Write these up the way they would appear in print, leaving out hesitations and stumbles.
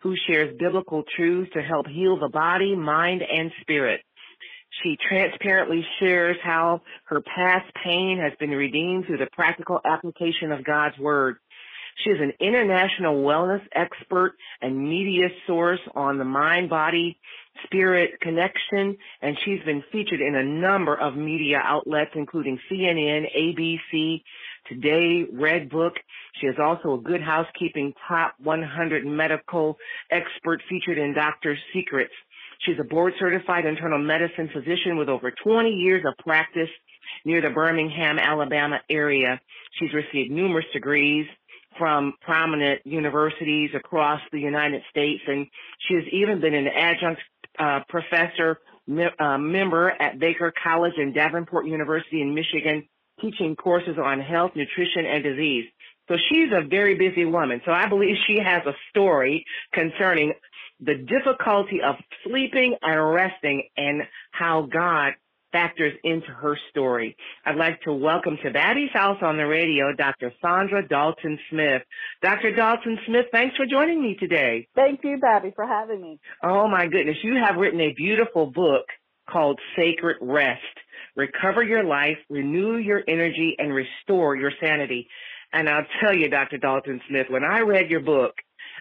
who shares biblical truths to help heal the body, mind, and spirit. She transparently shares how her past pain has been redeemed through the practical application of God's Word. She is an international wellness expert and media source on the mind-body spirit connection, and she's been featured in a number of media outlets, including CNN, ABC, Today, Redbook. She is also a Good Housekeeping Top 100 medical expert featured in Doctor's Secrets. She's a board-certified internal medicine physician with over 20 years of practice near the Birmingham, Alabama area. She's received numerous degrees from prominent universities across the United States, and she has even been an adjunct professor member at Baker College and Davenport University in Michigan, teaching courses on health, nutrition, and disease. So she's a very busy woman. So I believe she has a story concerning the difficulty of sleeping and resting and how God factors into her story. I'd like to welcome to Babbie's House on the radio, Dr. Saundra Dalton Smith. Dr. Dalton Smith, thanks for joining me today. Thank you, Babbie, for having me. Oh, my goodness. You have written a beautiful book called Sacred Rest. Recover your life, renew your energy, and restore your sanity. And I'll tell you, Dr. Dalton Smith, when I read your book,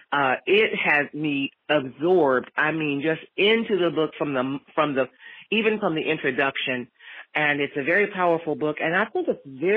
it has me absorbed. I mean, just into the book even from the introduction. And it's a very powerful book. And I think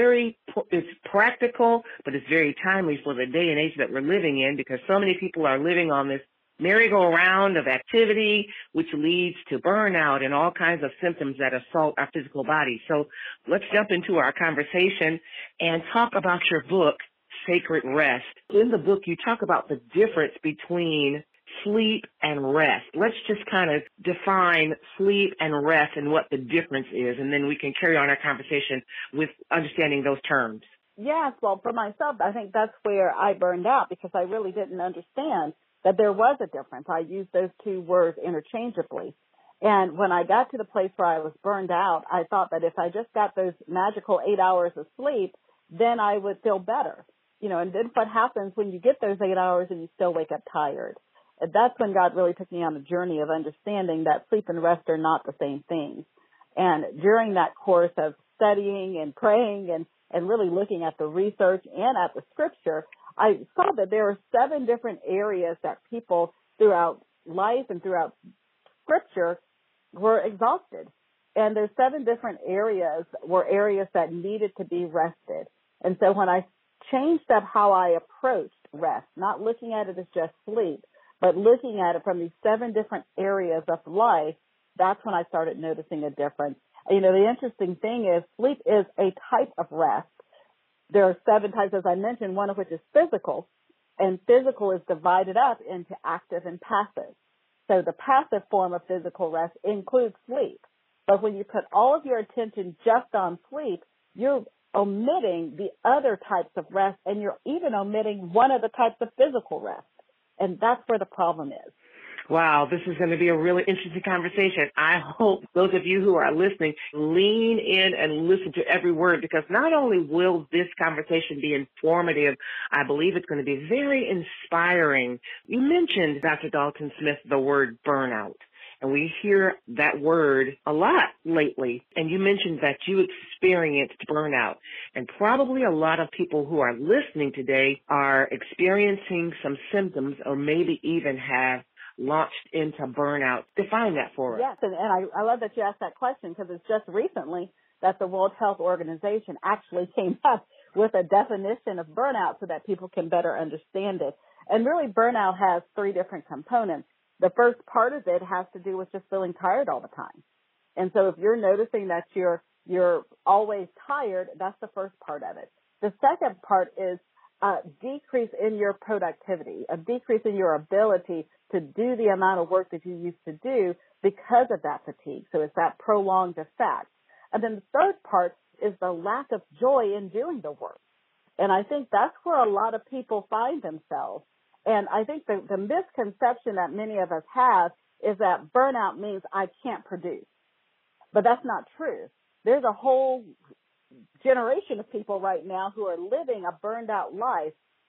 it's practical, but it's very timely for the day and age that we're living in, because so many people are living on this merry-go-round of activity, which leads to burnout and all kinds of symptoms that assault our physical body. So let's jump into our conversation and talk about your book, Sacred Rest. In the book, you talk about the difference between sleep and rest. Let's just kind of define sleep and rest and what the difference is, and then we can carry on our conversation with understanding those terms. Yes, well, for myself, I think that's where I burned out, because I really didn't understand that there was a difference. I used those two words interchangeably. And when I got to the place where I was burned out, I thought that if I just got those magical 8 hours of sleep, then I would feel better. And then what happens when you get those 8 hours and you still wake up tired? And that's when God really took me on a journey of understanding that sleep and rest are not the same thing. And during that course of studying and praying and really looking at the research and at the scripture, I saw that there are 7 different areas that people throughout life and throughout scripture were exhausted. And there's 7 different areas were areas that needed to be rested. And so when I changed up how I approached rest, not looking at it as just sleep, but looking at it from these 7 different areas of life, that's when I started noticing a difference. The interesting thing is sleep is a type of rest. There are 7 types, as I mentioned, one of which is physical, and physical is divided up into active and passive. So the passive form of physical rest includes sleep. But when you put all of your attention just on sleep, you're omitting the other types of rest, and you're even omitting one of the types of physical rest. And that's where the problem is. Wow, this is going to be a really interesting conversation. I hope those of you who are listening lean in and listen to every word, because not only will this conversation be informative, I believe it's going to be very inspiring. You mentioned, Dr. Dalton Smith, the word burnout. And we hear that word a lot lately. And you mentioned that you experienced burnout. And probably a lot of people who are listening today are experiencing some symptoms, or maybe even have launched into burnout. Define that for us. Yes, and I love that you asked that question, because it's just recently that the World Health Organization actually came up with a definition of burnout so that people can better understand it. And really, burnout has 3 different components. The first part of it has to do with just feeling tired all the time. And so if you're noticing that you're always tired, that's the first part of it. The second part is a decrease in your productivity, a decrease in your ability to do the amount of work that you used to do because of that fatigue. So it's that prolonged effect. And then the third part is the lack of joy in doing the work. And I think that's where a lot of people find themselves. And I think the misconception that many of us have is that burnout means I can't produce. But that's not true. There's a whole generation of people right now who are living a burned out life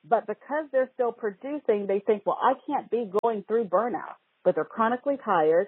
But because they're still producing, they think, well, I can't be going through burnout. But they're chronically tired.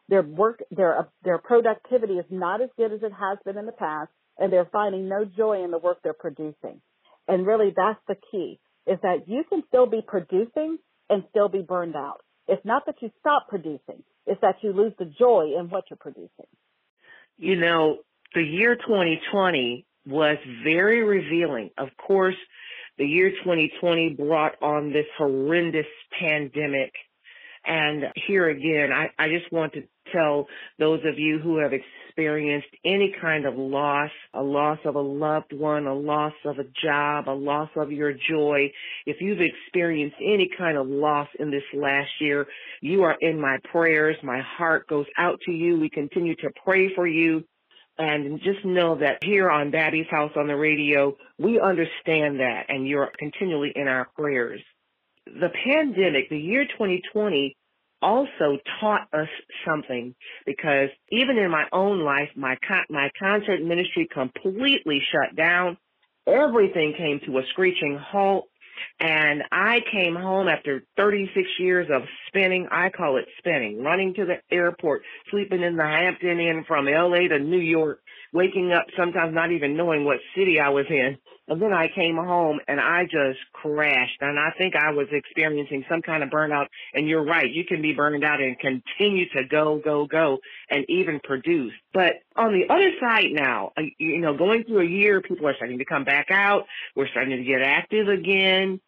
Their productivity is not as good as it has been in the past, and they're finding no joy in the work they're producing. And really, that's the key, is that you can still be producing and still be burned out. It's not that you stop producing. It's that you lose the joy in what you're producing. You know, the year 2020 was very revealing. Of course, the year 2020 brought on this horrendous pandemic. And here again, I just want to tell those of you who have experienced any kind of loss, a loss of a loved one, a loss of a job, a loss of your joy, if you've experienced any kind of loss in this last year, you are in my prayers. My heart goes out to you. We continue to pray for you. And just know that here on Babby's House on the radio, we understand that, and you're continually in our prayers. The pandemic, the year 2020, also taught us something, because even in my own life, my concert ministry completely shut down. Everything came to a screeching halt. And I came home after 36 years of spinning. I call it spinning, running to the airport, sleeping in the Hampton Inn from L.A. to New York, waking up sometimes not even knowing what city I was in. And then I came home and I just crashed. And I think I was experiencing some kind of burnout. And you're right, you can be burned out and continue to go, and even produce. But on the other side now, going through a year, people are starting to come back out. We're starting to get active again.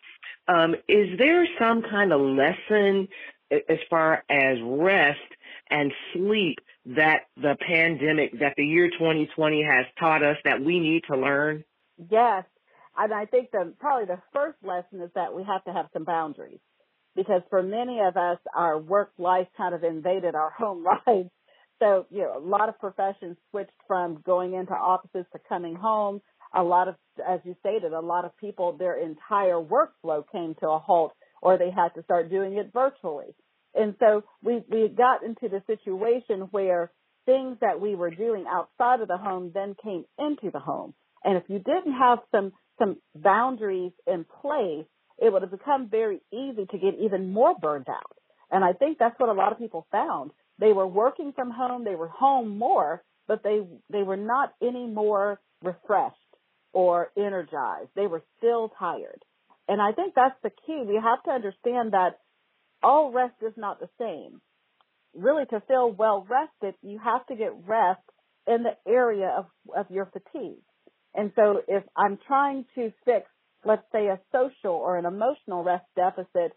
Is there some kind of lesson as far as rest and sleep that the pandemic, that the year 2020 has taught us that we need to learn? Yes. And I think probably the first lesson is that we have to have some boundaries, because for many of us, our work life kind of invaded our home lives. So, a lot of professions switched from going into offices to coming home. A lot of, as you stated, a lot of people, their entire workflow came to a halt, or they had to start doing it virtually. And so we got into the situation where things that we were doing outside of the home then came into the home. And if you didn't have some boundaries in place, it would have become very easy to get even more burned out. And I think that's what a lot of people found. They were working from home, they were home more, but they were not any more refreshed or energized. They were still tired. And I think that's the key. We have to understand that all rest is not the same. Really, to feel well rested, you have to get rest in the area of your fatigue. And so if I'm trying to fix, let's say, a social or an emotional rest deficit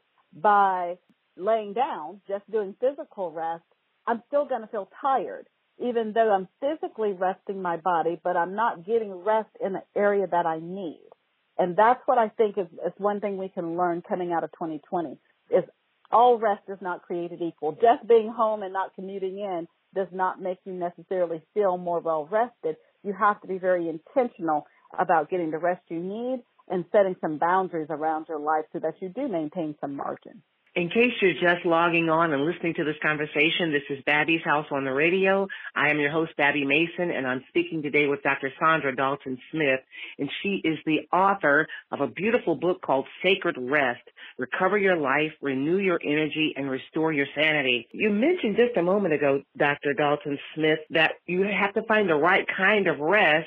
by laying down, just doing physical rest, I'm still going to feel tired, even though I'm physically resting my body, but I'm not getting rest in the area that I need. And that's what I think is one thing we can learn coming out of 2020, is all rest is not created equal. Just being home and not commuting in does not make you necessarily feel more well-rested. You have to be very intentional about getting the rest you need and setting some boundaries around your life so that you do maintain some margin. In case you're just logging on and listening to this conversation, this is Babby's House on the radio. I am your host, Babby Mason, and I'm speaking today with Dr. Saundra Dalton Smith, and she is the author of a beautiful book called Sacred Rest: Recover Your Life, Renew Your Energy, and Restore Your Sanity. You mentioned just a moment ago, Dr. Dalton Smith, that you have to find the right kind of rest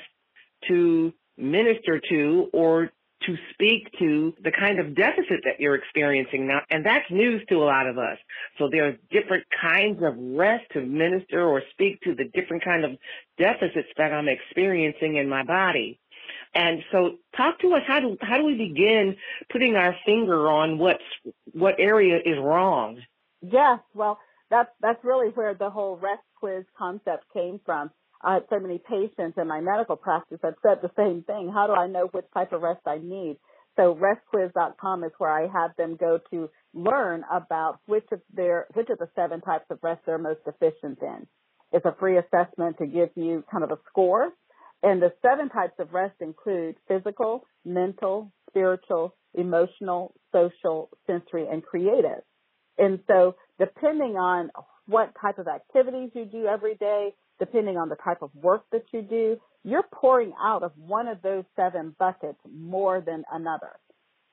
to minister to or to speak to the kind of deficit that you're experiencing now. And that's news to a lot of us. So there are different kinds of rest to minister or speak to the different kind of deficits that I'm experiencing in my body. And so talk to us, how do we begin putting our finger on what area is wrong? Yes, well, that's really where the whole rest quiz concept came from. I had so many patients in my medical practice that said the same thing. How do I know which type of rest I need? So restquiz.com is where I have them go to learn about which of the 7 types of rest they're most deficient in. It's a free assessment to give you kind of a score. And the 7 types of rest include physical, mental, spiritual, emotional, social, sensory, and creative. And so depending on what type of activities you do every day, depending on the type of work that you do, you're pouring out of one of those 7 buckets more than another.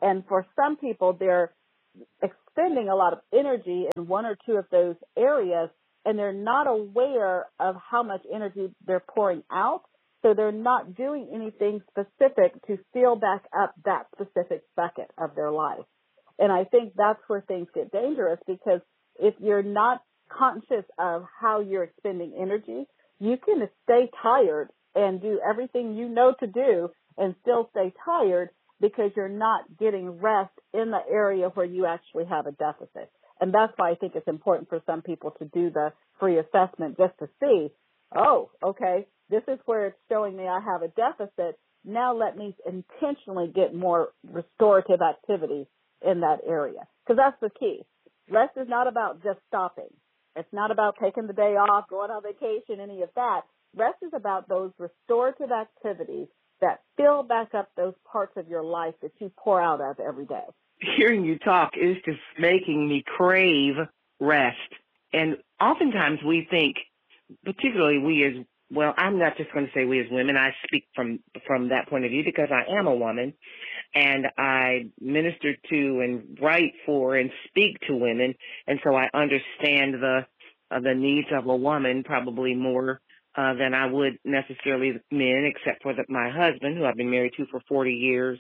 And for some people, they're expending a lot of energy in one or two of those areas, and they're not aware of how much energy they're pouring out. So they're not doing anything specific to fill back up that specific bucket of their life. And I think that's where things get dangerous, because if you're not conscious of how you're expending energy, you can stay tired and do everything you know to do and still stay tired because you're not getting rest in the area where you actually have a deficit. And that's why I think it's important for some people to do the free assessment just to see, oh, okay, this is where it's showing me I have a deficit. Now let me intentionally get more restorative activity in that area. Because that's the key. Rest is not about just stopping. It's not about taking the day off, going on vacation, any of that. Rest is about those restorative activities that fill back up those parts of your life that you pour out of every day. Hearing you talk is just making me crave rest. And oftentimes we think, particularly we as, well, I'm not just going to say we as women. I speak from that point of view because I am a woman, and I minister to and write for and speak to women, and so I understand the needs of a woman probably more than I would necessarily men, except for my husband, who I've been married to for 40 years.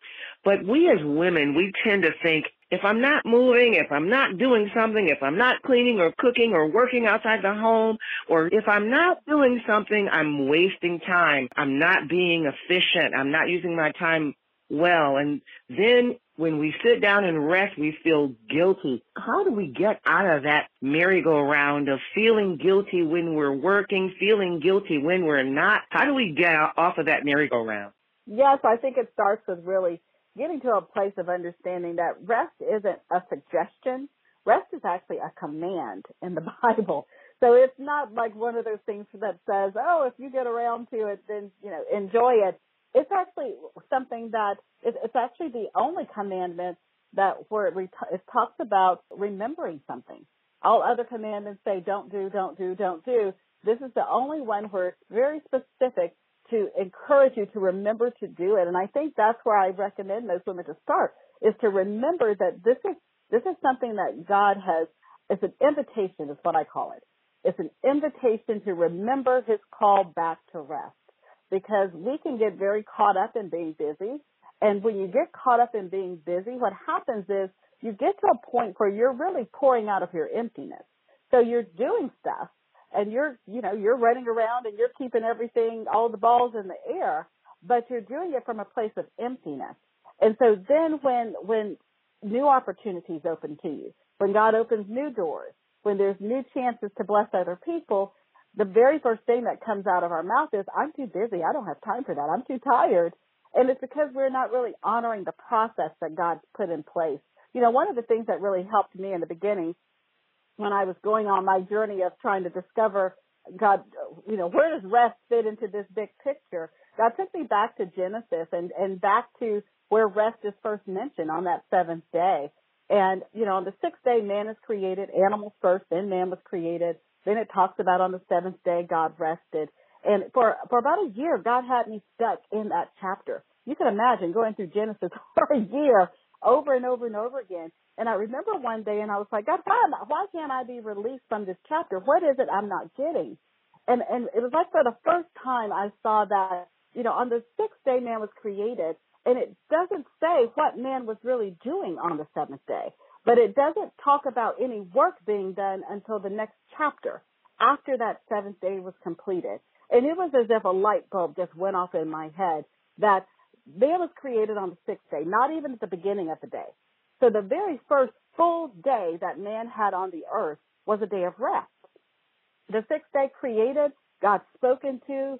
But we as women, we tend to think, if I'm not moving, if I'm not doing something, if I'm not cleaning or cooking or working outside the home, or if I'm not doing something, I'm wasting time. I'm not being efficient. I'm not using my time well. And then when we sit down and rest, we feel guilty. How do we get out of that merry-go-round of feeling guilty when we're working, feeling guilty when we're not? How do we get off of that merry-go-round? Yes, I think it starts with really getting to a place of understanding that rest isn't a suggestion. Rest is actually a command in the Bible. So it's not like one of those things that says, oh, if you get around to it, then, enjoy it. It's actually something that it's actually the only commandment that where it talks about remembering something. All other commandments say don't do, don't do, don't do. This is the only one where it's very specific to encourage you to remember to do it. And I think that's where I recommend those women to start, is to remember that this is something that God has, it's an invitation is what I call it. It's an invitation to remember his call back to rest, because we can get very caught up in being busy. And when you get caught up in being busy, what happens is you get to a point where you're really pouring out of your emptiness. So you're doing stuff, and you're running around and you're keeping everything, all the balls in the air, but you're doing it from a place of emptiness. And so then when new opportunities open to you, when God opens new doors, when there's new chances to bless other people, the very first thing that comes out of our mouth is, I'm too busy. I don't have time for that. I'm too tired. And it's because we're not really honoring the process that God's put in place. One of the things that really helped me in the beginning when I was going on my journey of trying to discover God, where does rest fit into this big picture? God took me back to Genesis and back to where rest is first mentioned on that seventh day. And, on the sixth day, man is created, animals first, then man was created. Then it talks about on the seventh day, God rested. And for about a year, God had me stuck in that chapter. You can imagine going through Genesis for a year over and over and over again. And I remember one day, and I was like, God, why can't I be released from this chapter? What is it I'm not getting? And it was like for the first time I saw that, on the sixth day man was created, and it doesn't say what man was really doing on the seventh day. But it doesn't talk about any work being done until the next chapter, after that seventh day was completed. And it was as if a light bulb just went off in my head that man was created on the sixth day, not even at the beginning of the day. So the very first full day that man had on the earth was a day of rest. The sixth day created, God spoken to,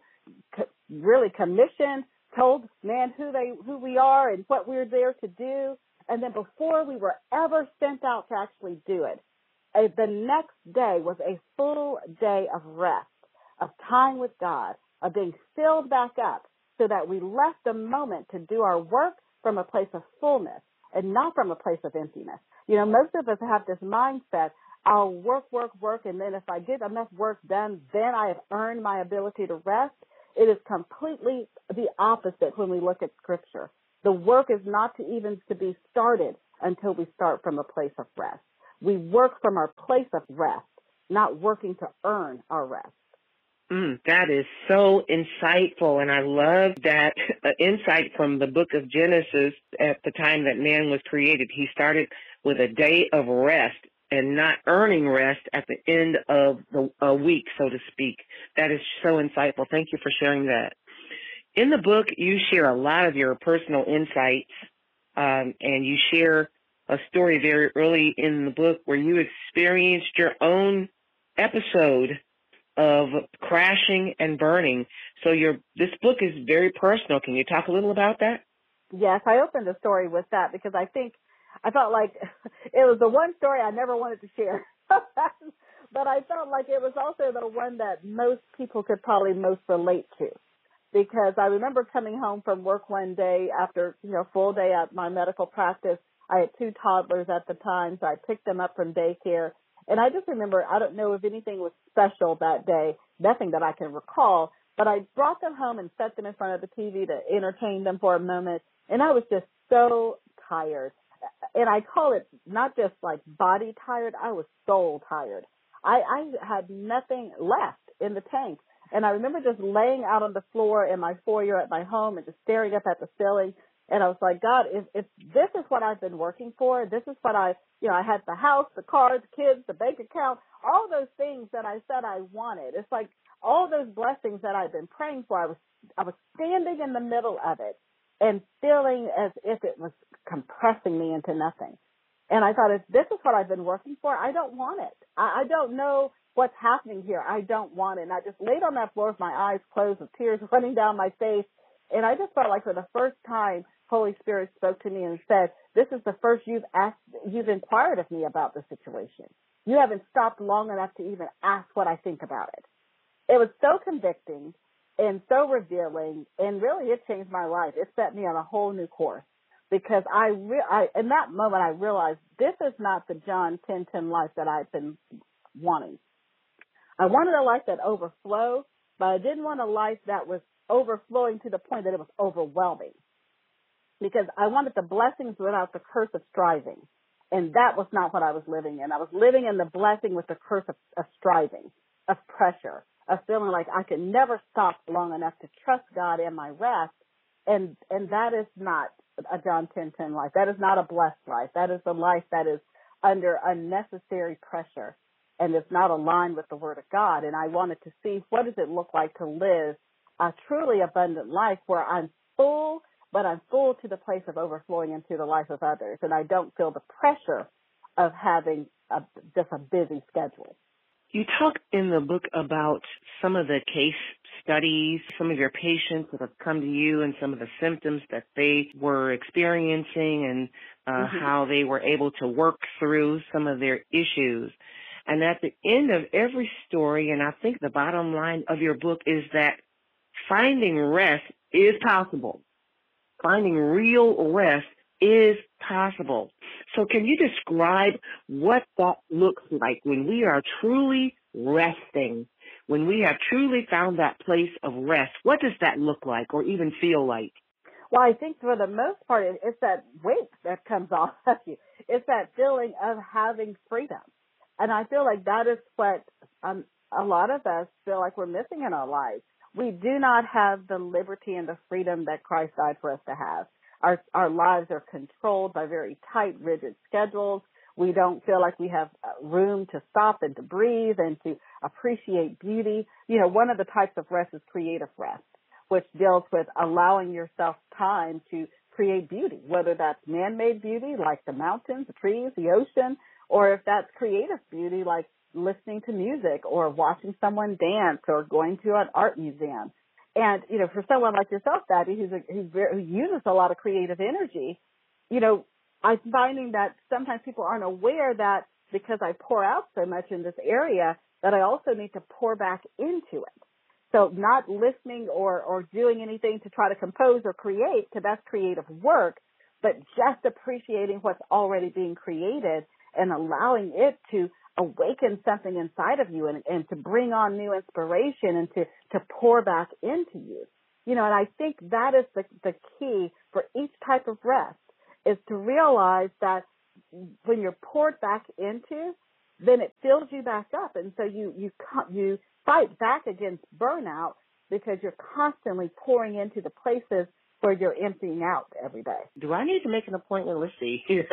really commissioned, told man who we are and what we're there to do. And then before we were ever sent out to actually do it, the next day was a full day of rest, of time with God, of being filled back up so that we left the moment to do our work from a place of fullness and not from a place of emptiness. Most of us have this mindset, I'll work, and then if I get enough work done, then I have earned my ability to rest. It is completely the opposite when we look at Scripture. The work is not to be started until we start from a place of rest. We work from our place of rest, not working to earn our rest. That is so insightful, and I love that insight from the book of Genesis. At the time that man was created, he started with a day of rest and not earning rest at the end of a week, so to speak. That is so insightful. Thank you for sharing that. In the book, you share a lot of your personal insights, and you share a story very early in the book where you experienced your own episode of crashing and burning. So this book is very personal. Can you talk a little about that? Yes, I opened the story with that because I felt like it was the one story I never wanted to share. But I felt like it was also the one that most people could probably most relate to. Because I remember coming home from work one day after, full day at my medical practice. I had 2 toddlers at the time, so I picked them up from daycare. And I just remember, I don't know if anything was special that day, nothing that I can recall, but I brought them home and set them in front of the TV to entertain them for a moment. And I was just so tired. And I call it not just like body tired, I was soul tired. I had nothing left in the tank. And I remember just laying out on the floor in my foyer at my home and just staring up at the ceiling. And I was like, God, if this is what I've been working for, this is what I had the house, the car, the kids, the bank account, all those things that I said I wanted. It's like all those blessings that I've been praying for. I was standing in the middle of it and feeling as if it was compressing me into nothing. And I thought, if this is what I've been working for, I don't want it. I don't know what's happening here. I don't want it. And I just laid on that floor with my eyes closed with tears running down my face. And I just felt like for the first time, Holy Spirit spoke to me and said, this is the first you've inquired of me about the situation. You haven't stopped long enough to even ask what I think about it. It was so convicting and so revealing, and really it changed my life. It set me on a whole new course because in that moment I realized this is not the John 10:10 life that I've been wanting. I wanted a life that overflowed, but I didn't want a life that was overflowing to the point that it was overwhelming. Because I wanted the blessings without the curse of striving. And that was not what I was living in. I was living in the blessing with the curse of striving, of pressure, of feeling like I could never stop long enough to trust God in my rest. And that is not a John 10:10 life. That is not a blessed life. That is a life that is under unnecessary pressure and is not aligned with the Word of God. And I wanted to see, what does it look like to live a truly abundant life where I'm full, but I'm full to the place of overflowing into the life of others, and I don't feel the pressure of having just a busy schedule. You talk in the book about some of the case studies, some of your patients that have come to you and some of the symptoms that they were experiencing and how they were able to work through some of their issues. And at the end of every story, and I think the bottom line of your book is that finding rest is possible. Finding real rest is possible. So can you describe what that looks like when we are truly resting, when we have truly found that place of rest? What does that look like or even feel like? Well, I think for the most part, it's that weight that comes off of you. It's that feeling of having freedom. And I feel like that is what a lot of us feel like we're missing in our lives. We do not have the liberty and the freedom that Christ died for us to have. Our lives are controlled by very tight, rigid schedules. We don't feel like we have room to stop and to breathe and to appreciate beauty. One of the types of rest is creative rest, which deals with allowing yourself time to create beauty, whether that's man-made beauty like the mountains, the trees, the ocean, or if that's creative beauty like listening to music or watching someone dance or going to an art museum. And, for someone like yourself, Thaddeus, who uses a lot of creative energy, I'm finding that sometimes people aren't aware that because I pour out so much in this area that I also need to pour back into it. So not listening or doing anything to try to compose or create, because that's creative work, but just appreciating what's already being created and allowing it to awaken something inside of you and to bring on new inspiration and to pour back into you. And I think that is the key for each type of rest, is to realize that when you're poured back into, then it fills you back up. And so you fight back against burnout because you're constantly pouring into the places where you're emptying out every day. Do I need to make an appointment? Let's see here.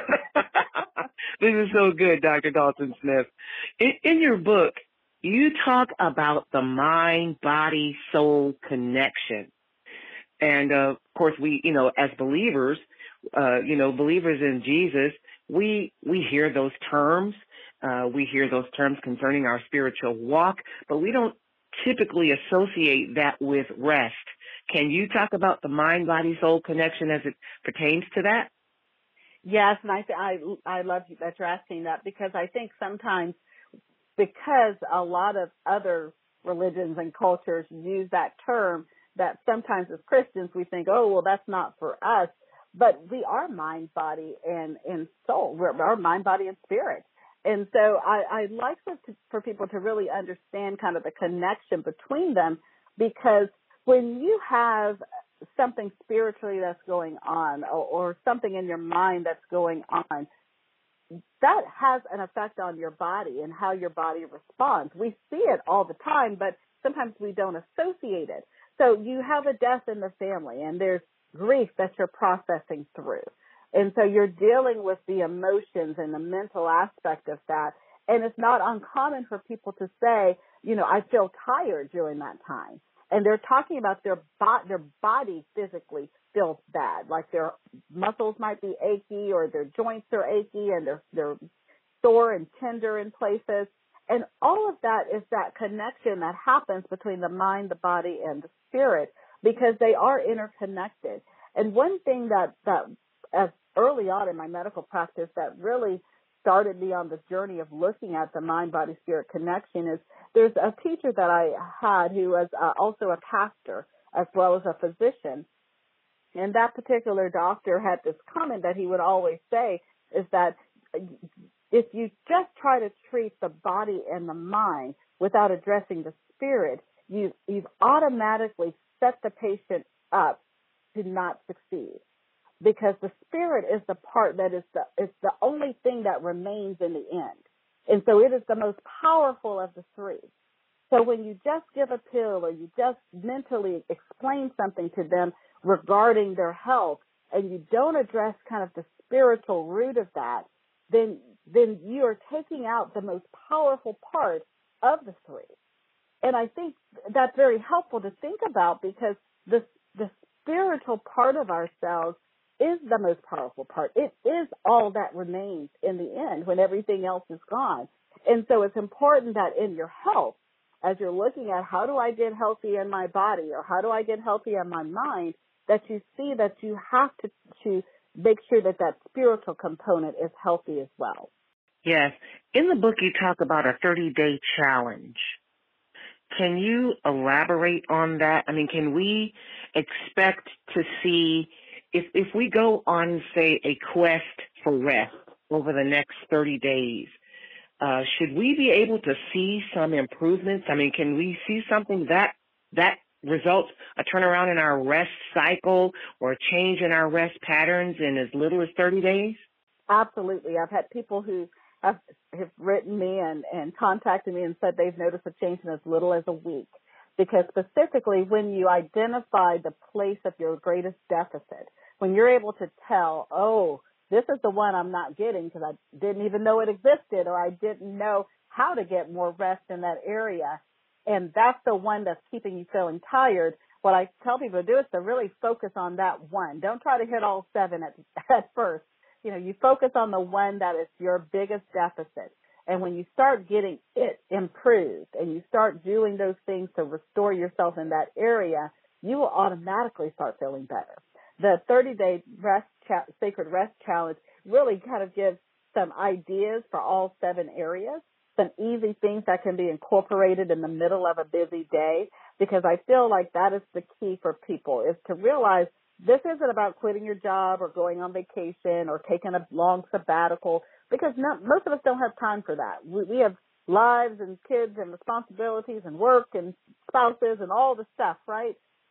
This is so good, Dr. Dalton Smith. In your book, you talk about the mind-body-soul connection. And, of course, we, as believers, believers in Jesus, we hear those terms. We hear those terms concerning our spiritual walk, but we don't typically associate that with rest. Can you talk about the mind-body-soul connection as it pertains to that? Yes, and I love that you're asking that, because I think sometimes, because a lot of other religions and cultures use that term, that sometimes as Christians we think, oh, well, that's not for us. But we are mind, body, and soul. We're mind, body, and spirit. And so I like for people to really understand kind of the connection between them, because when you have something spiritually that's going on, or something in your mind that's going on, that has an effect on your body and how your body responds. We see it all the time, but sometimes we don't associate it. So you have a death in the family, and there's grief that you're processing through. And so you're dealing with the emotions and the mental aspect of that. And it's not uncommon for people to say, I feel tired during that time. And they're talking about their body physically feels bad, like their muscles might be achy, or their joints are achy, and they're sore and tender in places. And all of that is that connection that happens between the mind, the body, and the spirit, because they are interconnected. And one thing that as early on in my medical practice that really started me on the journey of looking at the mind, body, spirit connection is, there's a teacher that I had who was also a pastor as well as a physician. And that particular doctor had this comment that he would always say, is that if you just try to treat the body and the mind without addressing the spirit, you've automatically set the patient up to not succeed. Because the spirit is the part that is the only thing that remains in the end. And so it is the most powerful of the three. So when you just give a pill, or you just mentally explain something to them regarding their health, and you don't address kind of the spiritual root of that, then you are taking out the most powerful part of the three. And I think that's very helpful to think about, because the spiritual part of ourselves is the most powerful part. It is all that remains in the end when everything else is gone. And so it's important that in your health, as you're looking at how do I get healthy in my body, or how do I get healthy in my mind, that you see that you have to make sure that spiritual component is healthy as well. Yes. In the book, you talk about a 30-day challenge. Can you elaborate on that? I mean, can we expect to see, if we go on, say, a quest for rest over the next 30 days, should we be able to see some improvements? I mean, can we see something that results a turnaround in our rest cycle, or a change in our rest patterns in as little as 30 days? Absolutely. I've had people who have written me and contacted me and said they've noticed a change in as little as a week. Because specifically, when you identify the place of your greatest deficit, when you're able to tell, oh, this is the one I'm not getting because I didn't even know it existed, or I didn't know how to get more rest in that area, and that's the one that's keeping you feeling tired, what I tell people to do is to really focus on that one. Don't try to hit all 7 at first. You focus on the one that is your biggest deficit. And when you start getting it improved, and you start doing those things to restore yourself in that area, you will automatically start feeling better. The 30-day Sacred Rest Challenge really kind of gives some ideas for all 7 areas, some easy things that can be incorporated in the middle of a busy day, because I feel like that is the key for people, is to realize this isn't about quitting your job or going on vacation or taking a long sabbatical, because most of us don't have time for that. We have lives and kids and responsibilities and work and spouses and all the stuff, right?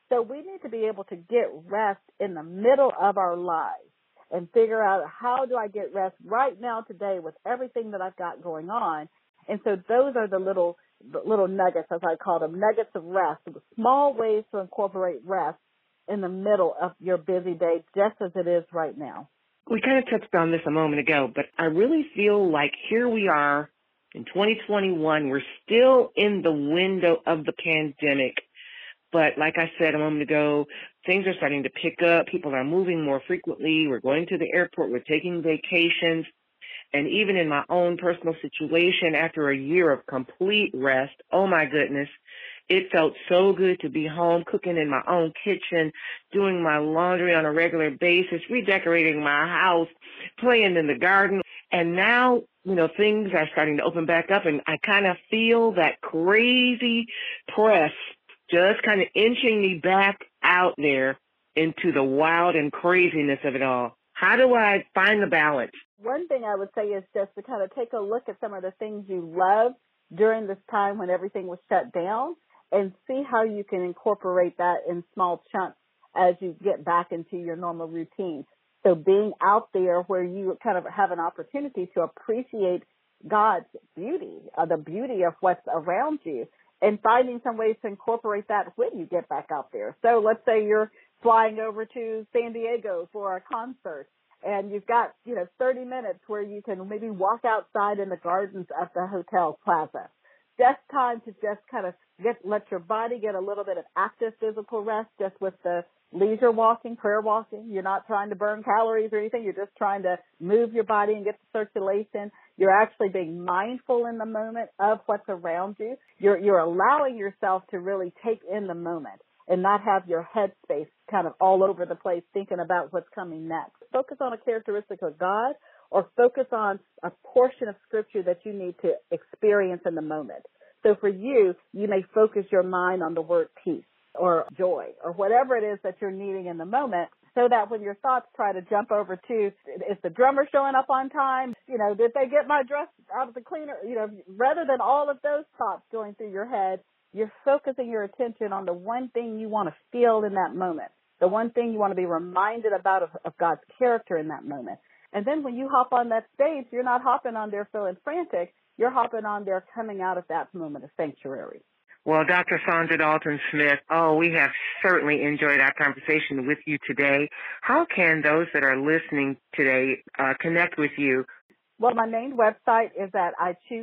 So we need to be able to get rest in the middle of our lives and figure out, how do I get rest right now today with everything that I've got going on? And so those are the little nuggets, as I call them, nuggets of rest, small ways to incorporate rest in the middle of your busy day, just as it is right now. We kind of touched on this a moment ago, but I really feel like here we are in 2021. We're still in the window of the pandemic. But like I said a moment ago, things are starting to pick up. People are moving more frequently. We're going to the airport. We're taking vacations. And even in my own personal situation, after a year of complete rest, oh my goodness, it felt so good to be home, cooking in my own kitchen, doing my laundry on a regular basis, redecorating my house, playing in the garden. And now, things are starting to open back up, and I kind of feel that crazy press just kind of inching me back out there into the wild and craziness of it all. How do I find the balance? One thing I would say is just to kind of take a look at some of the things you loved during this time when everything was shut down, and see how you can incorporate that in small chunks as you get back into your normal routine. So being out there where you kind of have an opportunity to appreciate God's beauty, the beauty of what's around you, and finding some ways to incorporate that when you get back out there. So let's say you're flying over to San Diego for a concert, and you've got, 30 minutes where you can maybe walk outside in the gardens at the hotel plaza. Just time to just kind of let your body get a little bit of active physical rest just with the leisure walking, prayer walking. You're not trying to burn calories or anything. You're just trying to move your body and get the circulation. You're actually being mindful in the moment of what's around you. You're allowing yourself to really take in the moment and not have your headspace kind of all over the place thinking about what's coming next. Focus on a characteristic of God, or focus on a portion of scripture that you need to experience in the moment. So for you, you may focus your mind on the word peace or joy or whatever it is that you're needing in the moment, so that when your thoughts try to jump over to, is the drummer showing up on time? Did they get my dress out of the cleaner? Rather than all of those thoughts going through your head, you're focusing your attention on the one thing you want to feel in that moment, the one thing you want to be reminded about of God's character in that moment. And then when you hop on that stage, you're not hopping on there feeling frantic. You're hopping on there coming out of that moment of sanctuary. Well, Dr. Saundra Dalton Smith, we have certainly enjoyed our conversation with you today. How can those that are listening today connect with you? Well, my main website is at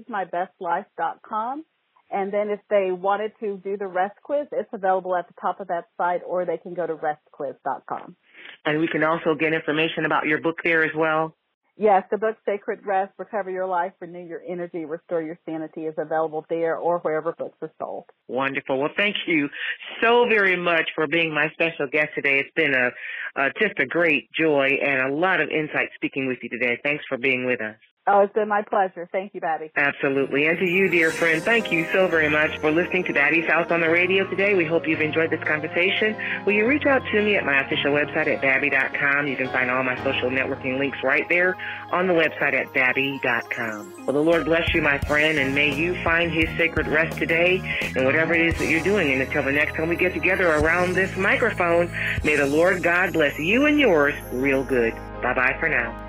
ichoosemybestlife.com. And then if they wanted to do the rest quiz, it's available at the top of that site, or they can go to restquiz.com. And we can also get information about your book there as well? Yes, the book Sacred Rest, Recover Your Life, Renew Your Energy, Restore Your Sanity is available there or wherever books are sold. Wonderful. Well, thank you so very much for being my special guest today. It's been just a great joy and a lot of insight speaking with you today. Thanks for being with us. Oh, it's been my pleasure. Thank you, Babby. Absolutely. And to you, dear friend, thank you so very much for listening to Daddy's House on the radio today. We hope you've enjoyed this conversation. Will you reach out to me at my official website at babby.com. You can find all my social networking links right there on the website at babby.com. Well, the Lord bless you, my friend, and may you find his sacred rest today in whatever it is that you're doing. And until the next time we get together around this microphone, may the Lord God bless you and yours real good. Bye-bye for now.